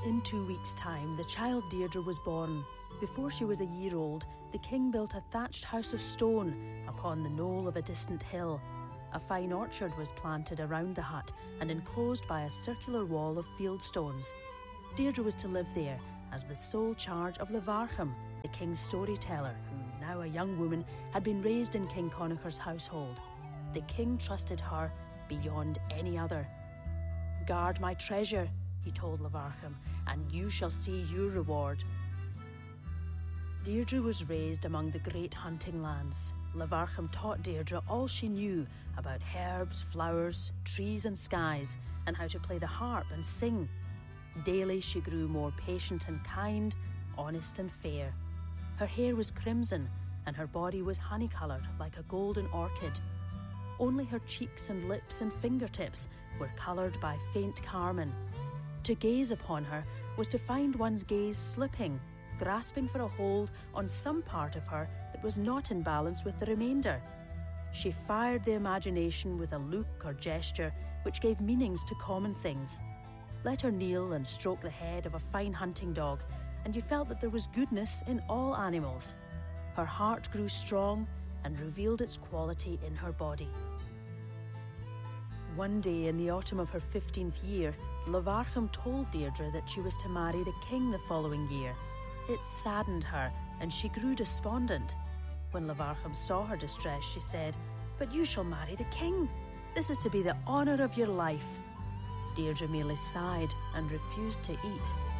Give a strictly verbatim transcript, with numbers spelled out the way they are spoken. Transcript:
In two weeks' time, the child Deirdre was born. Before she was a year old, the king built a thatched house of stone upon the knoll of a distant hill. A fine orchard was planted around the hut and enclosed by a circular wall of field stones. Deirdre was to live there as the sole charge of Levarcham, the king's storyteller, who, now a young woman, had been raised in King Connacher's household. The king trusted her beyond any other. "Guard my treasure," he told Levarcham, "and you shall see your reward." Deirdre was raised among the great hunting lands. Levarcham taught Deirdre all she knew about herbs, flowers, trees and skies, and how to play the harp and sing. Daily she grew more patient and kind, honest and fair. Her hair was crimson, and her body was honey-coloured like a golden orchid. Only her cheeks and lips and fingertips were coloured by faint carmine. To gaze upon her was to find one's gaze slipping, grasping for a hold on some part of her that was not in balance with the remainder. She fired the imagination with a look or gesture which gave meanings to common things. Let her kneel and stroke the head of a fine hunting dog, and you felt that there was goodness in all animals. Her heart grew strong and revealed its quality in her body. One day in the autumn of her fifteenth year, Levarcham told Deirdre that she was to marry the king the following year. It saddened her, and she grew despondent. When Levarcham saw her distress, she said, "But you shall marry the king. This is to be the honour of your life." Deirdre merely sighed and refused to eat.